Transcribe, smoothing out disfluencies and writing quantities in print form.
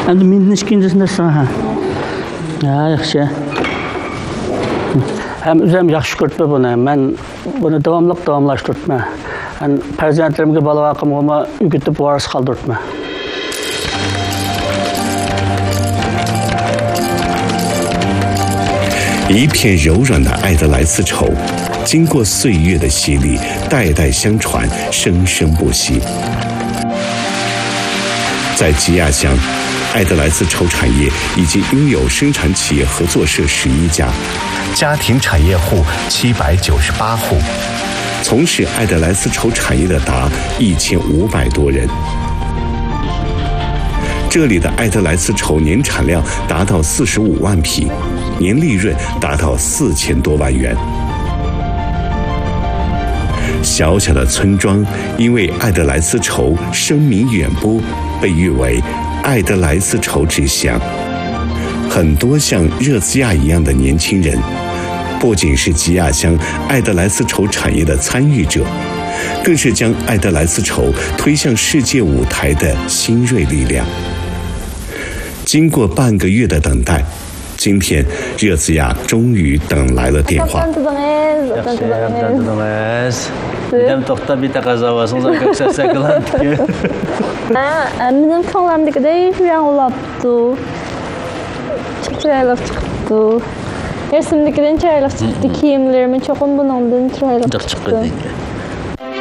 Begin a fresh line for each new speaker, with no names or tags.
Endi men ishkinjisinden ha. Ya yaxshi. Hem üzüm yaxşı ko'rtma buni. Men buni davomlashtirtma. Farzandlarimga bola vaqtimga o'gitib varis qoldirtma.
一片柔软的爱德莱丝绸，经过岁月的洗礼，代代相传，生生不息。在吉亚乡，爱德莱丝绸产业已经拥有生产企业合作社11家，家庭产业户798户，从事爱德莱丝绸产业的达1500多人。这里的爱德莱丝绸年产量达到45万匹，年利润达到4000多万元。小小的村庄因为爱德莱丝绸声名远播，被誉为爱德莱丝绸之乡。很多像热兹亚一样的年轻人，不仅是吉亚乡爱德莱丝绸产业的参与者，更是将爱德莱丝绸推向世界舞台的新锐力量。经过半个月的等待，今天热兹亚终于等来了电话。
Bizim to'xtab bitta qazavasınız köksəsəkləndi.
Bizim to'g'lamnikida yanglabdı. Chiroylab chiqibdi. Resimnikidan chiroylab chiqibdi. Kiyimlarimiz cho'qim bundan chiroylab chiqibdi.